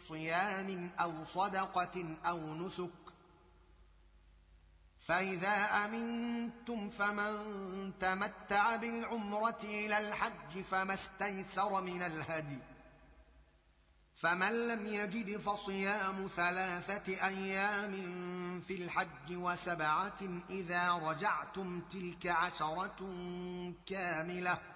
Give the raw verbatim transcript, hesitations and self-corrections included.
صيام أو صدقة أو نسك، فإذا أمنتم فمن تمتع بالعمرة إلى الحج فما استيسر من الهدي، فمن لم يجد فصيام ثلاثة أيام في الحج وسبعة إذا رجعتم تلك عشرة كاملة،